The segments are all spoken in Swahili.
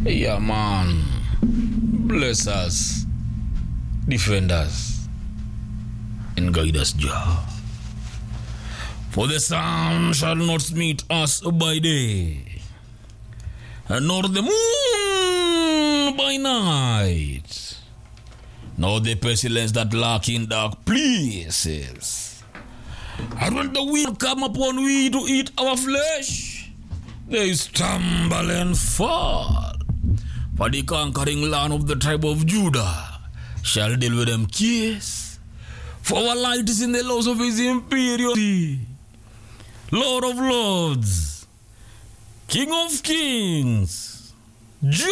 Yeah, man. Bless us, defend us, and guide us, Jah. For the sun shall not meet us by day, nor the moon by night, nor the pestilence that lurk in dark places. And when the wind come upon we to eat our flesh, they stumble and fall. For the conquering land of the tribe of Judah shall deal with them kiss. For our light is in the laws of his imperiality. Lord of lords, King of kings, Jah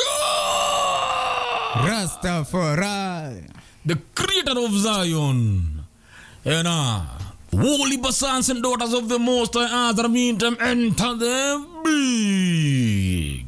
Rastafari, the creator of Zion, and holy sons and daughters of the Most High, Azra mean them enter the big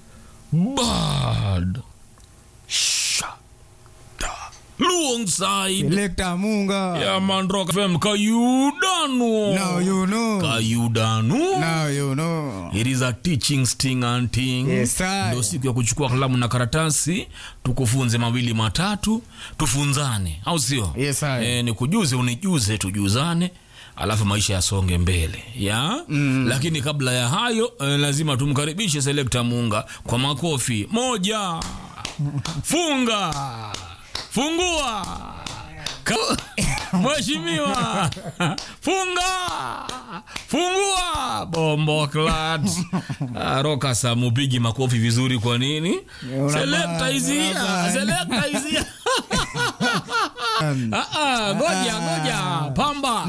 bad shada alongside Selector Munga. yeah, man, Rock FM. Kayudanu. Now you know. Kayudanu. Now you know. It is a teaching sting and thing. Yes, sir. Ndio siku ya kuchukua kalamu na karatasi tukufunze mawili matatu tufunzane, au sio? Yes, sir. Ni kujuze unijuze tujuzane, alafu maisha yasonge mbele ya lakini kabla ya hayo lazima tumkaribishe Selector Munga kwa makofi. Moja, funga, fungua, mheshimiwa, funga, fungua, bombo clat. Roka samupigi makofi vizuri kwa nini? Selector izia, Selector izia. Ngoja, pamba.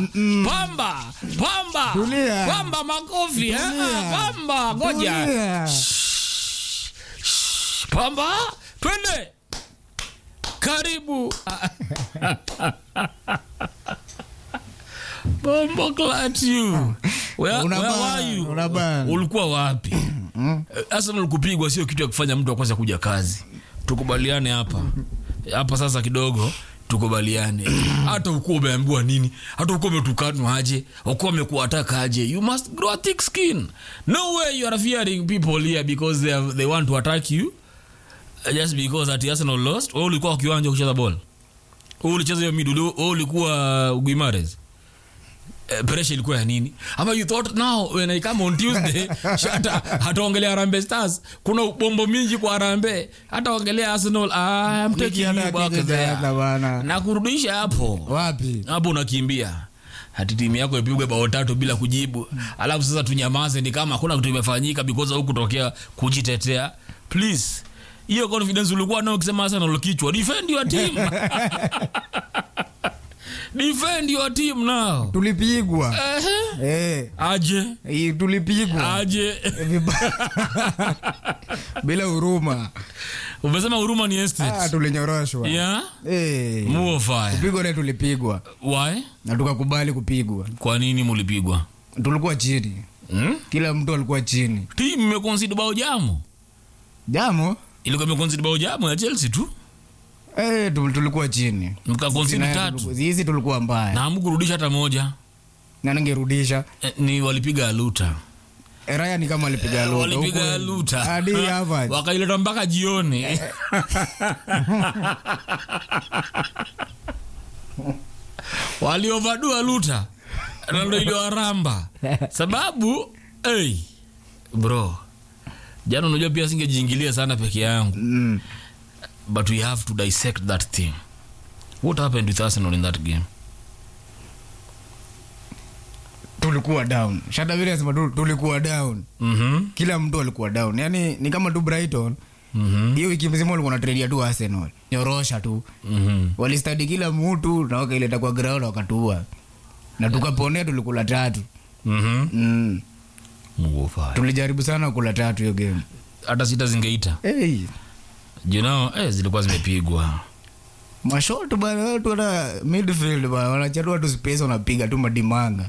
Tulia. Pamba makofi, pamba, ngoja. Pamba, twende. Karibu. Bombo clat you. Where were you? Ulikuwa wapi? Arsenal kupigwa sio kitu ya kufanya mtu akose kuja kazi. Tukubaliane hapa sasa kidogo. Tukubaliane. Hata uko umeambiwa nini, hata uko umetukanwa aje, uko umekuataka aje, you must grow a thick skin. No way you are fearing people here because they want to attack you just because at Arsenal lost. Wewe ulikuwa kiwanja kucheza ball, wewe ulicheza hiyo middle, wewe ulikuwa Guimares. Pressure ilikuwa ya nini? Ama you thought now when I come on Tuesday hataongelea Harambee Stars, kuna bombo mingi kwa Harambee, hataongelea Arsenal. I'm taking you back there na kurudisha hapo. Wapi? Hapo unakimbia hati timu yako ipigwe bao 3 bila kujibu, alafu sasa tunyamaze ni kama hakuna kitu imefanyika because huko kutokea kujitetea. Please, hiyo confidence ulikuwa nao ukisema Arsenal kichwa, defend your team. Defend your team now. Tulipigwa. Aje. Tulipigwa. Aje. Bila huruma. Umesema huruma ni estate. Tulinyoroshwa. Yeah? Move fire. Kupigwa na tulipigwa. Why? Na tukakubali kupigwa. Kwa nini mlipigwa? Tulikuwa chini. Kila mtu alikuwa chini. Team imeconsider bao jamu. Jamu? Ilikuwa imeconsider bao jamu ya Chelsea tu. Tulikuwa chini. Mkaconsider 3. Hizi tulikuwa mbaya. Na hamkurudisha hata moja. Na ningerudisha. Ni walipiga Luta. Raya ni kama walipiga Luta. Walipiga Luta. Hadi hapa. Wakaileta mpaka jioni. Waliovadua Luta. Ndio ile waramba. Sababu bro, jana unajua pia singejiingilia sana peke yangu. But we have to dissect that thing. What happened with Arsenal in that game? Tulikuwa down. Shada vile anasema tulikuwa down. Kila mtu alikuwa down. Yaani ni kama tu Brighton. Hiyo wiki mzima walikuwa wanatrainia tu Arsenal. Nyorosha tu. Walistadi kila mtu na wakaileta kwa ground wakatua. Na tukaponea tulikula 3. Tulijaribu sana kula 3 hiyo game. Hata sita zingeita. You know, zilikuwa zimepigwa. Mashot bana, watu wana midfield bana, wanachatoa tu space wanapiga tu madimanga.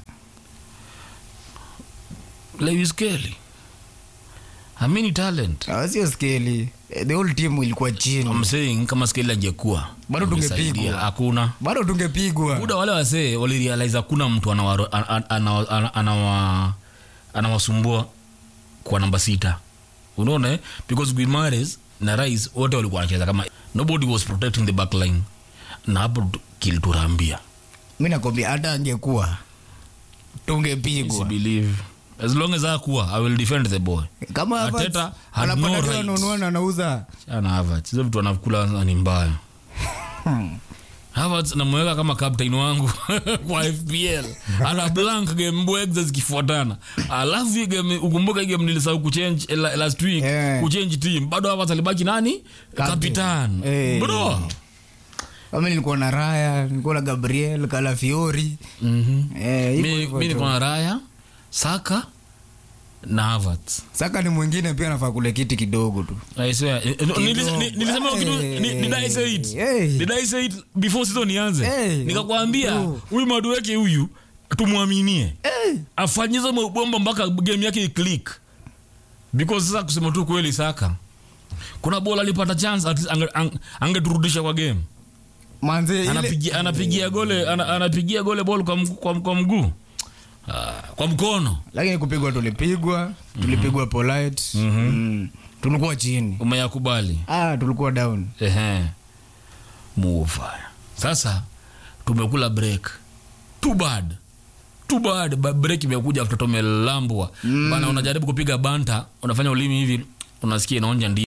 Lewis Kelly. Amini talent. Sio Skelly. The whole team ilikuwa chini. I'm saying kama Skelly angekuwa bado tungepigwa. Hakuna. Bado tungepigwa. Muda wale wasee walirealize hakuna mtu anawasumbua kwa namba 6. Unaona because Guimaraes na Rice wote walikuwa wanacheza kama nobody was protecting the back line. Na hapo kiliturambia. Mimi nakwambia hata angekuwa tungepigwa. I believe as long as akuwa I will defend the boy. Kama Ateta anapata ananunua anauza. Sana Havertz. Hizo vitu anakula ni mbaya. Havertz namweka kama captain wangu kwa FPL. Ana blank game mbwegza zikifuatana. Alafu game ukumbuka game nilisahau kuchange last week, kuchange team. Bado Havertz alibaki nani? Kapitan. Bro. Kama nilikuwa na Raya, nilikuwa na Gabriel, Calafiori. Mimi nilikuwa na Raya, Saka na Havertz. Saka ni mwingine pia anafaa kule kiti kidogo tu. I swear. Nilisema kitu did I say it before season ianze? Nikakwambia huyu Madueke huyu tumwaminie. Afanyize bomba mpaka game yake click. Because sasa kusema tu kweli Saka. Kuna bola alipata chance at least angeturudisha kwa game. Manze anapigia gole ball kwa mguu. Kwa mkono. Lakini kupigwa tulipigwa polite. Tulikuwa chini. Umeyakubali? Tulikuwa down. Move. Sasa tumekula break. Too bad break imekuja after tumelambwa. Bana unajaribu kupiga banta, unafanya ulimi hivi, unasikia inaonja ndio.